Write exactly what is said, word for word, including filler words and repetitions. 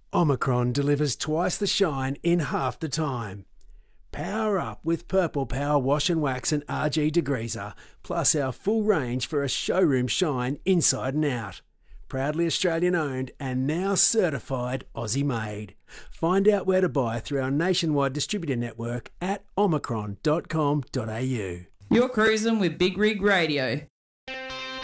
Omicron delivers twice the shine in half the time. Power up with Purple Power Wash and Wax and R G Degreaser, plus our full range for a showroom shine inside and out. Proudly Australian owned and now certified Aussie made. Find out where to buy through our nationwide distributor network at omicron dot com dot a u. You're cruising with Big Rig Radio.